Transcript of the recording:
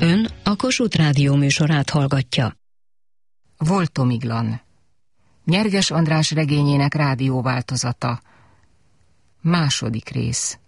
Ön a Kossuth Rádió műsorát hallgatja. Voltomiglan. Nyerges András regényének rádióváltozata. Második rész.